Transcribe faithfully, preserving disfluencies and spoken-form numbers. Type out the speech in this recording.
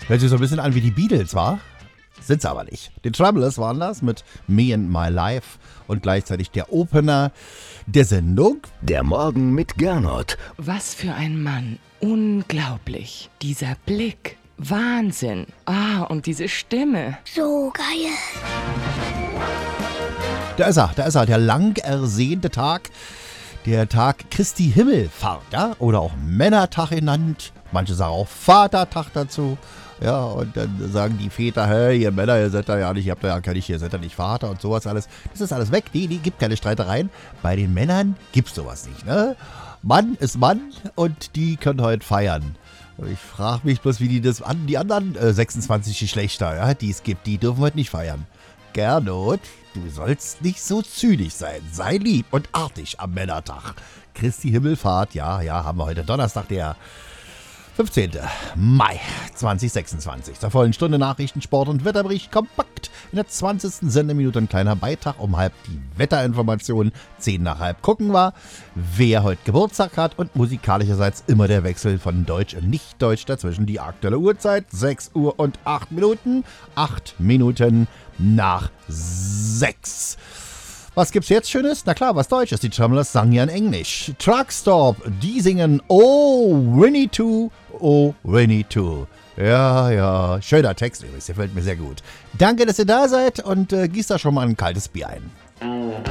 Hört sich so ein bisschen an wie die Beatles, wa? Sind's aber nicht. Die Troublers waren das mit Me and My Life und gleichzeitig der Opener der Sendung. Der Morgen mit Gernot. Was für ein Mann. Unglaublich. Dieser Blick. Wahnsinn. Ah, und diese Stimme. So geil. Da ist er, da ist er, der lang ersehnte Tag. Der Tag Christi Himmelfahrt, ja? Oder auch Männertag genannt. Manche sagen auch Vatertag dazu. Ja, und dann sagen die Väter, hey, ihr Männer, ihr seid da ja nicht, ihr habt da ja gar nicht, ihr seid da nicht Vater und sowas alles. Das ist alles weg, die, die gibt keine Streitereien. Bei den Männern gibt's sowas nicht, ne? Mann ist Mann und die können heute feiern. Ich frage mich bloß, wie die das an, die anderen äh, sechsundzwanzig Geschlechter, ja, die es gibt, die dürfen heute nicht feiern. Gernot, du sollst nicht so zynisch sein. Sei lieb und artig am Männertag. Christi Himmelfahrt, ja, ja, haben wir heute Donnerstag, der fünfzehnten Mai zweitausendsechsundzwanzig. Zur vollen Stunde Nachrichten, Sport und Wetterbericht kompakt. In der zwanzigsten Sendeminute ein kleiner Beitrag, um halb die Wetterinformationen, zehn nach halb gucken wir, wer heute Geburtstag hat und musikalischerseits immer der Wechsel von Deutsch und Nicht-Deutsch dazwischen. Die aktuelle Uhrzeit, sechs Uhr und acht Minuten, acht Minuten nach sechs. Was gibt's jetzt Schönes? Na klar, was Deutsches. Die Tremblers sangen ja in Englisch. Truckstop, die singen Oh, Winnie Two, Oh, Winnie Two. Ja, ja, schöner Text übrigens, der fällt mir sehr gut. Danke, dass ihr da seid und äh, gießt da schon mal ein kaltes Bier ein.